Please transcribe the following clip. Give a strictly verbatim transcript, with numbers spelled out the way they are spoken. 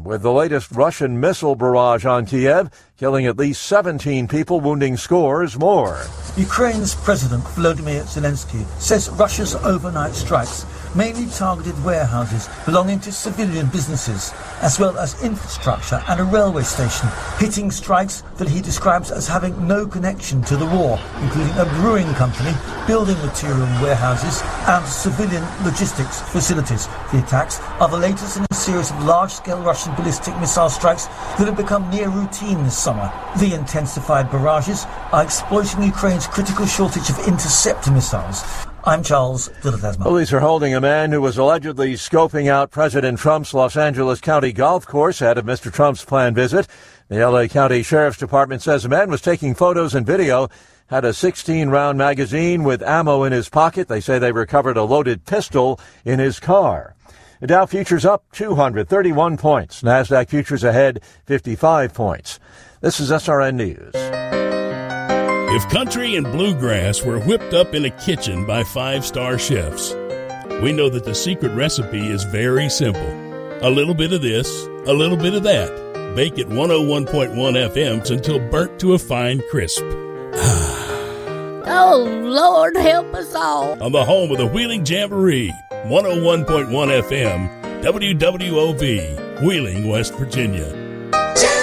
with the latest Russian missile barrage on Kiev, killing at least seventeen people, wounding scores more. Ukraine's President Volodymyr Zelensky says Russia's overnight strikes mainly targeted warehouses belonging to civilian businesses, as well as infrastructure and a railway station, hitting strikes that he describes as having no connection to the war, including a brewing company, building material warehouses and civilian logistics facilities. The attacks are the latest in a series of large-scale Russian ballistic missile strikes that have become near routine this summer. The intensified barrages are exploiting Ukraine's critical shortage of interceptor missiles. I'm Charles Dillard-Asma. Police are holding a man who was allegedly scoping out President Trump's Los Angeles County golf course ahead of Mister Trump's planned visit. The L A County Sheriff's Department says the man was taking photos and video, had a sixteen round magazine with ammo in his pocket. They say they recovered a loaded pistol in his car. The Dow futures up two hundred thirty-one points. NASDAQ futures ahead fifty-five points. This is S R N News. If country and bluegrass were whipped up in a kitchen by five-star chefs, we know that the secret recipe is very simple. A little bit of this, a little bit of that. Bake at one oh one point one F M's until burnt to a fine crisp. Oh, Lord, help us all. On the home of the Wheeling Jamboree, one oh one point one F M, W W O V, Wheeling, West Virginia.